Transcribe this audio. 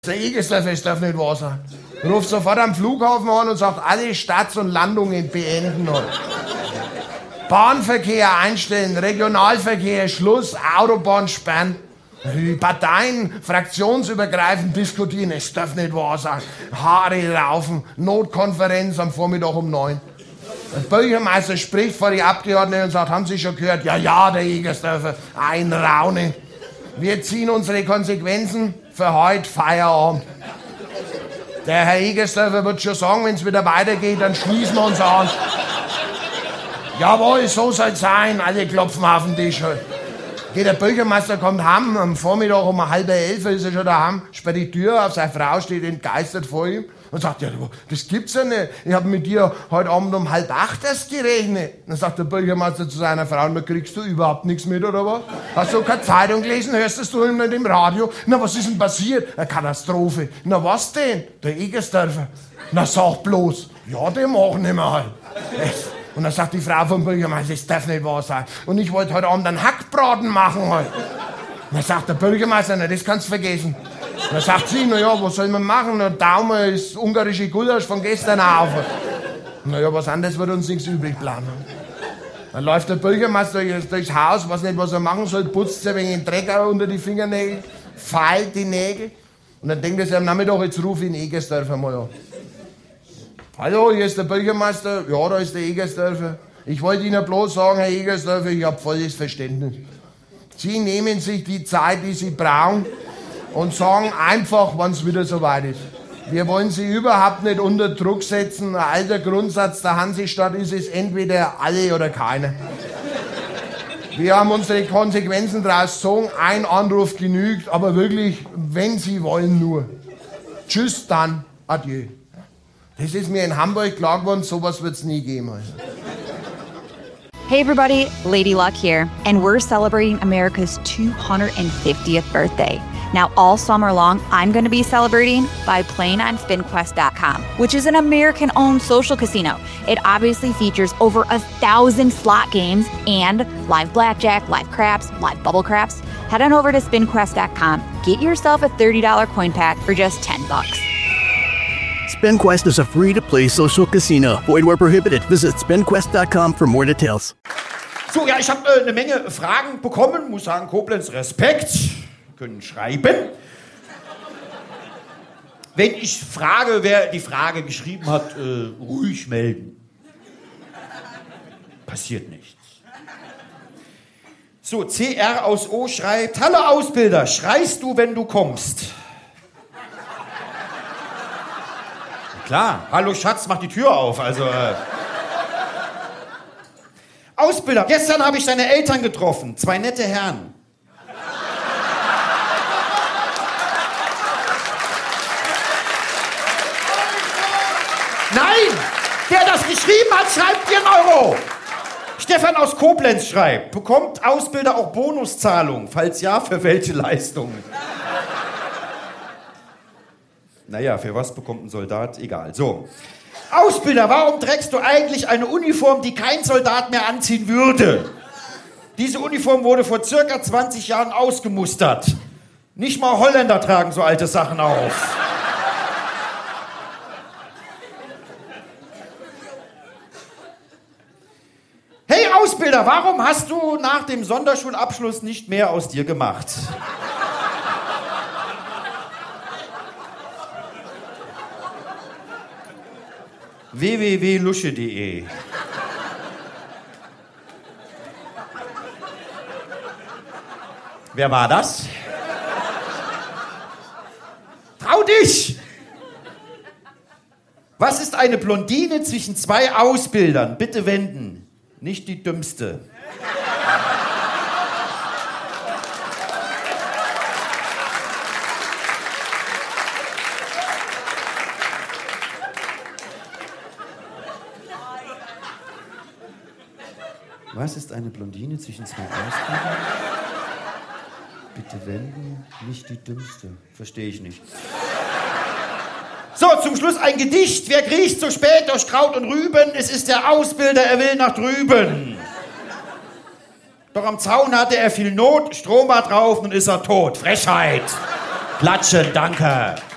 Der Egesler-Fest darf nicht wahr sein. Ruft sofort am Flughafen an und sagt, alle Starts und Landungen beenden. Bahnverkehr einstellen, Regionalverkehr, Schluss, Autobahn sperren. Die Parteien fraktionsübergreifend diskutieren, es darf nicht wahr sein. Haare raufen, Notkonferenz am Vormittag um 9. Der Bürgermeister spricht vor die Abgeordneten und sagt, haben Sie schon gehört? Ja, der Egersdörfer, ein Raunen. Wir ziehen unsere Konsequenzen für heute Feierabend. Der Herr Egersdörfer wird schon sagen, wenn es wieder weitergeht, dann schließen wir uns an. Jawohl, so soll's sein, alle klopfen auf den Tisch. Geht der Bürgermeister, kommt heim, am Vormittag um 10:30 ist er schon daheim, sperrt die Tür auf, seine Frau steht entgeistert vor ihm und sagt, ja, das gibt's ja nicht, ich habe mit dir heute Abend um 7:30 erst gerechnet. Dann sagt der Bürgermeister zu seiner Frau, na, kriegst du überhaupt nichts mit, oder was? Hast du keine Zeitung gelesen, hörst du nicht im Radio? Na, was ist denn passiert? Eine Katastrophe. Na, was denn? Der Egersdörfer. Na, sag bloß. Ja, den machen wir halt. Und dann sagt die Frau vom Bürgermeister, das darf nicht wahr sein. Und ich wollte heute Abend einen Hackbraten machen halt. Und dann sagt der Bürgermeister, na, das kannst du vergessen. Und dann sagt sie, na ja, was soll man machen? Der Daumen ist ungarische Gulasch von gestern auf. Na ja, was anderes wird uns nichts übrig bleiben. Dann läuft der Bürgermeister durchs Haus, weiß nicht, was er machen soll, putzt sich ein wenig Dreck unter die Fingernägel, feilt die Nägel. Und dann denkt er sich am Nachmittag, jetzt rufe ich den Egersdörfer mal an. Hallo, hier ist der Bürgermeister. Ja, da ist der Egersdörfer. Ich wollte Ihnen bloß sagen, Herr Egersdörfer, ich habe volles Verständnis. Sie nehmen sich die Zeit, die Sie brauchen und sagen einfach, wann es wieder soweit ist. Wir wollen Sie überhaupt nicht unter Druck setzen. Ein alter Grundsatz der Hansestadt ist es entweder alle oder keiner. Wir haben unsere Konsequenzen daraus gezogen. Ein Anruf genügt, aber wirklich, wenn Sie wollen, nur. Tschüss, dann, adieu. Das ist mir in Hamburg klar geworden, sowas wird es nie geben. Hey everybody, Lady Luck here, and we're celebrating America's 250th birthday. Now all summer long, I'm going to be celebrating by playing on SpinQuest.com, which is an American-owned social casino. It obviously features over 1,000 slot games and live blackjack, live craps, live bubble craps. Head on over to SpinQuest.com, get yourself a $30 coin pack for just $10. SpinQuest is a free-to-play social casino. Void where prohibited. Visit spinquest.com for more details. So, ja, ich habe eine Menge Fragen bekommen. Muss sagen, Koblenz, Respekt. Können schreiben. Wenn ich frage, wer die Frage geschrieben hat, ruhig melden. Passiert nichts. So, CR aus O schreibt, hallo Ausbilder, schreist du, wenn du kommst? Klar, hallo Schatz, mach die Tür auf, also... Ausbilder, gestern habe ich deine Eltern getroffen, 2 nette Herren. Nein, der das geschrieben hat, schreibt dir einen Euro. Stefan aus Koblenz schreibt, bekommt Ausbilder auch Bonuszahlungen? Falls ja, für welche Leistungen? Naja, für was bekommt ein Soldat? Egal. So. Ausbilder, warum trägst du eigentlich eine Uniform, die kein Soldat mehr anziehen würde? Diese Uniform wurde vor circa 20 Jahren ausgemustert. Nicht mal Holländer tragen so alte Sachen auf. Hey Ausbilder, warum hast du nach dem Sonderschulabschluss nicht mehr aus dir gemacht? www.lusche.de. Wer war das? Trau dich! Was ist eine Blondine zwischen 2 Ausbildern? Bitte wenden. Nicht die dümmste. Was ist eine Blondine zwischen 2 Ausbildern? Bitte wenden, nicht die dümmste. Verstehe ich nicht. So, zum Schluss ein Gedicht. Wer kriecht so spät durch Kraut und Rüben? Es ist der Ausbilder, er will nach drüben. Doch am Zaun hatte er viel Not, Strom war drauf, nun ist er tot. Frechheit. Klatschen, danke.